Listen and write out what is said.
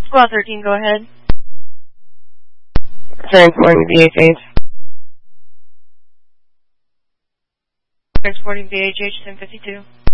Squad 13, go ahead. Transporting VHH. Transporting VHH 1052.